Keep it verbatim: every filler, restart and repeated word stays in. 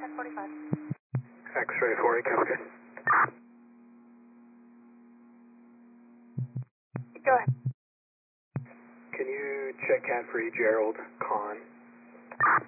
ten forty-five. X-ray forty, copy. Go ahead. Can you check Cat for E. Gerald Kahn?